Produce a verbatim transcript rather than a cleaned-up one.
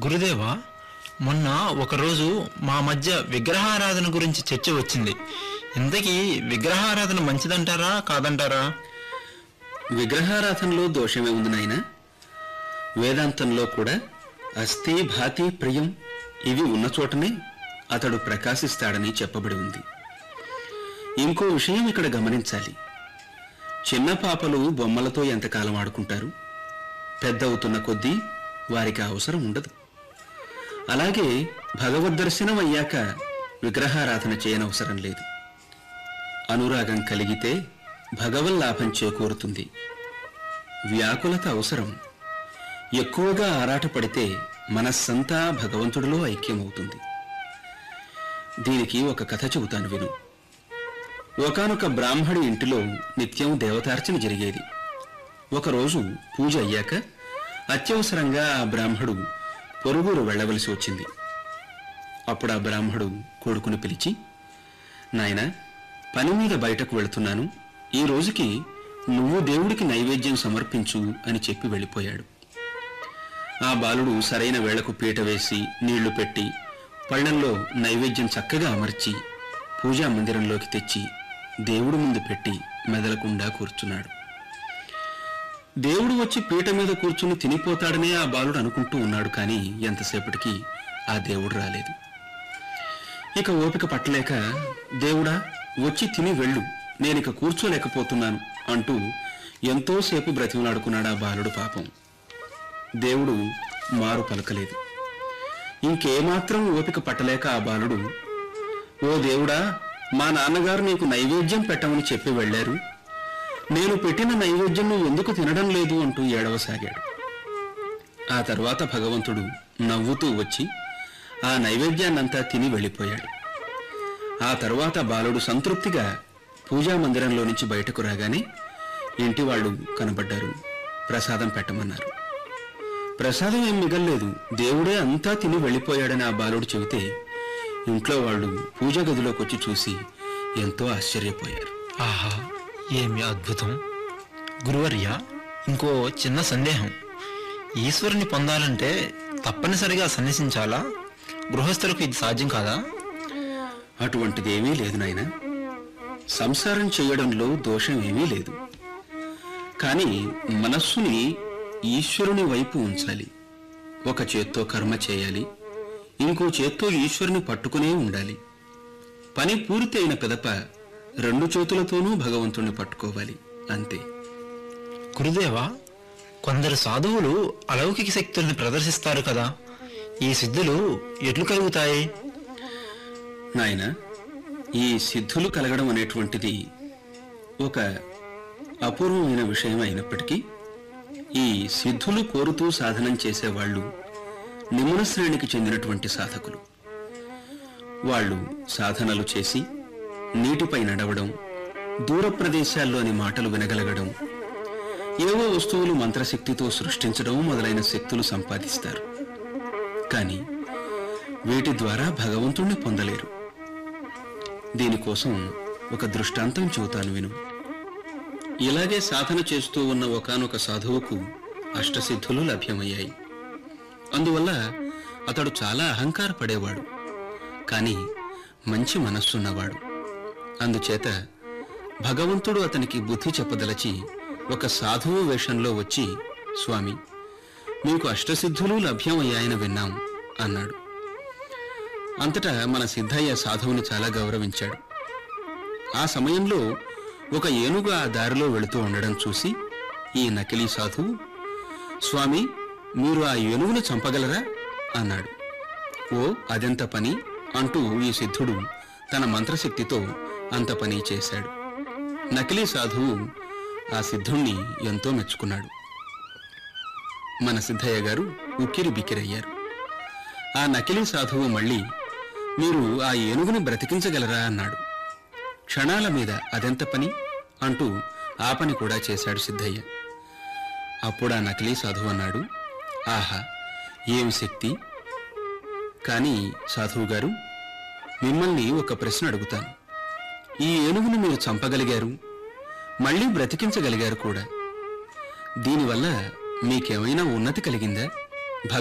గురుదేవా, మొన్న ఒకరోజు మా మధ్య విగ్రహారాధన గురించి చర్చ వచ్చింది. ఇంతకీ విగ్రహారాధన మంచిదంటారా కాదంటారా? విగ్రహారాధనలో దోషమే ఉంది నాయన. వేదాంతంలో కూడా అస్థి భాతి ప్రియం ఇవి ఉన్న చోటనే అతడు ప్రకాశిస్తాడని చెప్పబడి ఉంది. ఇంకో విషయం ఇక్కడ గమనించాలి. చిన్న పాపలు బొమ్మలతో ఎంతకాలం ఆడుకుంటారు? పెద్ద అవుతున్న కొద్దీ వారికి అవసరం ఉండదు. అలాగే భగవద్దర్శనం అయ్యాక విగ్రహారాధన చేయనవసరం లేదు. అనురాగం కలిగితే భగవల్లాభం చేకూరుతుంది. వ్యాకులత అవసరం. ఎక్కువగా ఆరాటపడితే మనస్సంతా భగవంతుడిలో ఐక్యమవుతుంది. దీనికి ఒక కథ చెబుతాను విను. ఒకానొక బ్రాహ్మడి ఇంటిలో నిత్యం దేవతార్చన జరిగేది. ఒకరోజు పూజ అయ్యాక అత్యవసరంగా ఆ బ్రాహ్మడు పొరుగురు వెళ్లవలసి వచ్చింది. అప్పుడు ఆ బ్రాహ్మడు కొడుకుని పిలిచి, నాయనా, పని మీద బయటకు వెళుతున్నాను, ఈ రోజుకి నువ్వు దేవుడికి నైవేద్యం సమర్పించు అని చెప్పి వెళ్ళిపోయాడు. ఆ బాలుడు సరైన వేళకు పీట వేసి నీళ్లు పెట్టి పళ్లల్లో నైవేద్యం చక్కగా అమర్చి పూజా మందిరంలోకి తెచ్చి దేవుడి ముందు పెట్టి మెదలకుండా కూర్చున్నాడు. దేవుడు వచ్చి పీట మీద కూర్చుని తినిపోతాడనే ఆ బాలుడు అనుకుంటూ ఉన్నాడు. కానీ ఎంతసేపటికి ఆ దేవుడు రాలేదు. ఇక ఓపిక పట్టలేక, దేవుడా వచ్చి తిని వెళ్ళు, నేనిక కూర్చోలేకపోతున్నాను అంటూ ఎంతోసేపు బ్రతిమలాడుకున్నాడు ఆ బాలుడు. పాపం, దేవుడు మారు పలకలేదు. ఇంకేమాత్రం ఓపిక పట్టలేక ఆ బాలుడు, ఓ దేవుడా, మా నాన్నగారు నీకు నైవేద్యం పెట్టమని చెప్పి వెళ్లారు, నేను పెట్టిన నైవేద్యం నువ్వు ఎందుకు తినడం లేదు అంటూ ఏడవసాగాడు. ఆ తర్వాత భగవంతుడు నవ్వుతూ వచ్చి ఆ నైవేద్యాన్నంతా తిని వెళ్ళిపోయాడు. ఆ తర్వాత బాలుడు సంతృప్తిగా పూజా మందిరంలో నుంచి బయటకు రాగానే ఇంటి వాళ్ళు కనబడ్డారు. ప్రసాదం పెట్టమన్నారు. ప్రసాదం ఏం మిగల్లేదు, దేవుడే అంతా తిని వెళ్ళిపోయాడని ఆ బాలుడు చెబితే ఇంట్లో వాళ్ళు పూజ గదిలోకి వచ్చి చూసి ఎంతో ఆశ్చర్యపోయారు. ఆహా, ఏమి అద్భుతం! గురువర్య, ఇంకో చిన్న సందేహం. ఈశ్వరుని పొందాలంటే తప్పనిసరిగా సన్యసించాలా? గృహస్థులకు ఇది సాధ్యం కాదా? అటువంటిదేమీ లేదు నాయన. సంసారం చేయడంలో దోషం ఏమీ లేదు. కానీ మనస్సుని ఈశ్వరుని వైపు ఉంచాలి. ఒక చేత్తో కర్మ చేయాలి, ఇంకో చేత్తో ఈశ్వరుని పట్టుకునే ఉండాలి. పని పూర్తి అయిన పిదప రెండు చేతులతోనూ భగవంతుణ్ణి పట్టుకోవాలి, అంతే. గురుదేవా, కొందరు సాధువులు అలౌకిక శక్తుల్ని ప్రదర్శిస్తారు కదా, ఈ సిద్ధులు ఎట్లు కలుగుతాయి? నాయన, ఈ సిద్ధులు కలగడం అనేటువంటిది ఒక అపూర్వమైన విషయం అయినప్పటికీ ఈ సిద్ధులు కోరుతూ సాధనం చేసేవాళ్లు నిమ్న శ్రేణికి చెందినటువంటి సాధకులు. వాళ్ళు సాధనలు చేసి నీటిపై నడవడం, దూర ప్రదేశాల్లోని మాటలు వినగలగడం, ఏవో వస్తువులు మంత్రశక్తితో సృష్టించడం మొదలైన శక్తులు సంపాదిస్తారు. కానీ వీటి ద్వారా భగవంతుణ్ణి పొందలేరు. దీనికోసం ఒక దృష్టాంతం చెబుతాను విను. ఇలాగే సాధన చేస్తూ ఉన్న ఒకానొక సాధువుకు అష్టసిద్ధులు లభ్యమయ్యాయి. అందువల్ల అతడు చాలా అహంకారపడేవాడు, కానీ మంచి మనస్సున్నవాడు. అందుచేత భగవంతుడు అతనికి బుద్ధి చెప్పదలచి ఒక సాధువు వేషంలో వచ్చి, స్వామి, మీకు అష్టసిద్ధులు లభ్యమయ్యాయని విన్నాం అన్నాడు. అంతటా మన సిద్ధయ్య సాధువుని చాలా గౌరవించాడు. ఆ సమయంలో ఒక ఏనుగు ఆ దారిలో వెళుతూ ఉండడం చూసి ఈ నకిలీ సాధువు, స్వామి, మీరు ఆ ఏనుగును చంపగలరా అన్నాడు. ఓ, అదెంత పని అంటూ ఈ సిద్ధుడు తన మంత్రశక్తితో అంత పని చేశాడు. నకిలీ సాధువు ఆ సిద్ధుణ్ణి ఎంతో మెచ్చుకున్నాడు. మన సిద్ధయ్య గారు ఉక్కిరి బిక్కిరయ్యారు. ఆ నకిలీ సాధువు మళ్ళీ, మీరు ఆ ఏనుగుని బ్రతికించగలరా అన్నాడు. క్షణాల మీద అదెంత పని అంటూ ఆ పని కూడా చేశాడు సిద్ధయ్య. అప్పుడు ఆ నకిలీ సాధువు అన్నాడు, ఆహా, ఏమి శక్తి! కానీ సాధువు గారు, మిమ్మల్ని ఒక ప్రశ్న అడుగుతాను. ఈ ఏనుగును మీరు చంపగలిగారు, మళ్ళీ బ్రతికించగలిగారు కూడా. దీనివల్ల మీకేమైనా ఉన్నతి కలిగిందా?